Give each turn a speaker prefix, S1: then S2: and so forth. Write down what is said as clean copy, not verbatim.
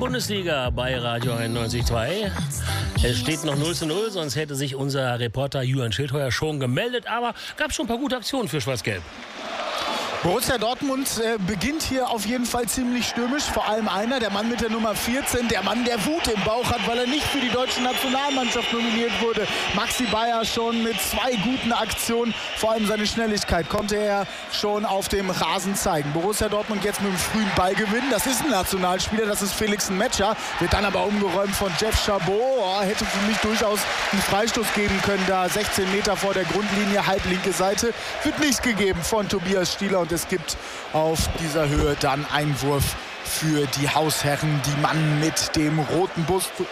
S1: Bundesliga bei Radio 91.2. Es steht noch 0:0, sonst hätte sich unser Reporter Julian Schildheuer schon gemeldet. Aber gab schon ein paar gute Aktionen für Schwarz-Gelb.
S2: Borussia Dortmund beginnt hier auf jeden Fall ziemlich stürmisch. Vor allem einer, der Mann mit der Nummer 14, der Mann, der Wut im Bauch hat, weil er nicht für die deutsche Nationalmannschaft nominiert wurde. Maxi Bayer schon mit 2 guten Aktionen. Vor allem seine Schnelligkeit konnte er schon auf dem Rasen zeigen. Borussia Dortmund jetzt mit einem frühen Ballgewinn. Das ist ein Nationalspieler, das ist Felix Metscher. Wird dann aber umgeräumt von Jeff Chabot. Hätte für mich durchaus einen Freistoß geben können. Da 16 Meter vor der Grundlinie, halblinke Seite. Wird nicht gegeben von Tobias Stieler. Und es gibt auf dieser Höhe dann Einwurf für die Hausherren. Die Mann mit dem roten